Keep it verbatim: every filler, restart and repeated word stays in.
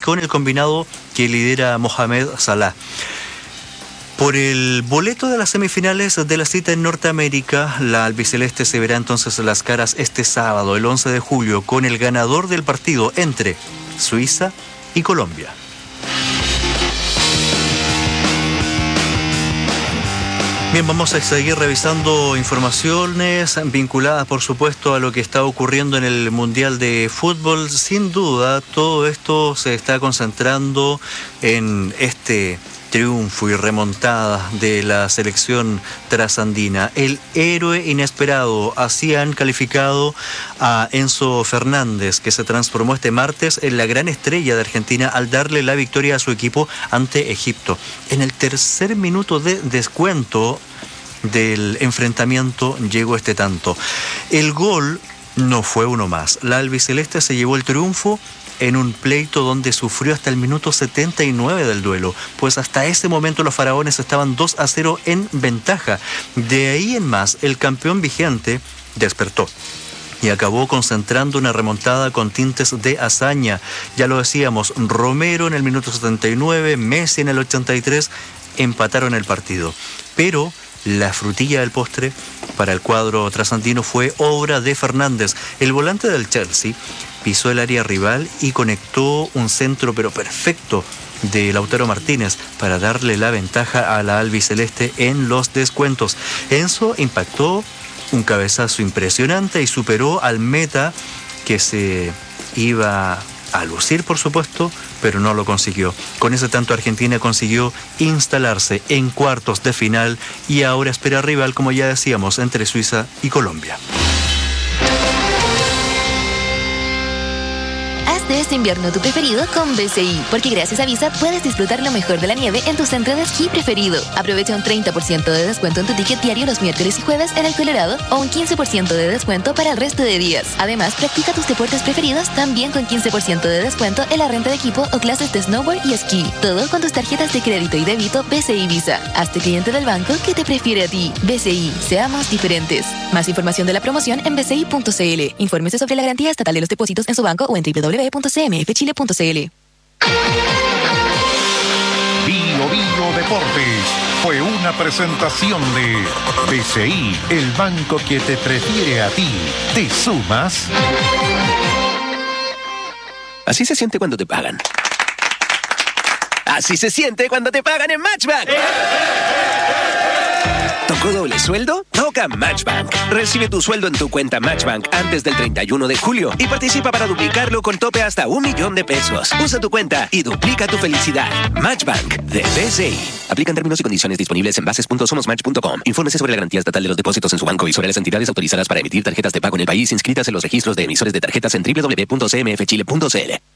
con el combinado que lidera Mohamed Salah. Por el boleto de las semifinales de la cita en Norteamérica, la albiceleste se verá entonces las caras este sábado, el once de julio, con el ganador del partido entre Suiza y Colombia. Bien, vamos a seguir revisando informaciones vinculadas, por supuesto, a lo que está ocurriendo en el Mundial de Fútbol. Sin duda, todo esto se está concentrando en este triunfo y remontada de la selección trasandina. El héroe inesperado, así han calificado a Enzo Fernández, que se transformó este martes en la gran estrella de Argentina al darle la victoria a su equipo ante Egipto. En el tercer minuto de descuento del enfrentamiento llegó este tanto. El gol no fue uno más. La albiceleste se llevó el triunfo en un pleito donde sufrió hasta el minuto setenta y nueve del duelo, pues hasta ese momento los faraones estaban dos a cero en ventaja. De ahí en más, el campeón vigente despertó y acabó concentrando una remontada con tintes de hazaña. Ya lo decíamos, Romero en el minuto setenta y nueve, Messi en el ochenta y tres, empataron el partido. Pero la frutilla del postre para el cuadro trasandino fue obra de Fernández. El volante del Chelsea pisó el área rival y conectó un centro pero perfecto de Lautaro Martínez para darle la ventaja a la albiceleste en los descuentos. Enzo impactó un cabezazo impresionante y superó al meta que se iba a lucir, por supuesto, pero no lo consiguió. Con ese tanto Argentina consiguió instalarse en cuartos de final y ahora espera rival, como ya decíamos, entre Suiza y Colombia. De este invierno tu preferido con B C I, porque gracias a Visa puedes disfrutar lo mejor de la nieve en tu centro de esquí preferido. Aprovecha un treinta por ciento de descuento en tu ticket diario los miércoles y jueves en el Colorado o un quince por ciento de descuento para el resto de días. Además, practica tus deportes preferidos también con quince por ciento de descuento en la renta de equipo o clases de snowboard y esquí. Todo con tus tarjetas de crédito y débito B C I Visa. Hazte cliente del banco que te prefiere a ti. B C I, seamos diferentes. Más información de la promoción en b c i punto c l. Infórmese sobre la garantía estatal de los depósitos en su banco o en w w w punto c m f chile punto c l. Bio Bio Deportes fue una presentación de B C I, el banco que te prefiere a ti. ¿Te sumas? Así se siente cuando te pagan. Así se siente cuando te pagan en Matchbank. ¿Tocó doble sueldo? Toca Matchbank. Recibe tu sueldo en tu cuenta Matchbank antes del treinta y uno de julio y participa para duplicarlo con tope hasta un millón de pesos. Usa tu cuenta y duplica tu felicidad. Matchbank de B C I. Aplican términos y condiciones disponibles en bases punto somos match punto com. Infórmese sobre la garantía estatal de los depósitos en su banco y sobre las entidades autorizadas para emitir tarjetas de pago en el país inscritas en los registros de emisores de tarjetas en w w w punto c m f chile punto c l.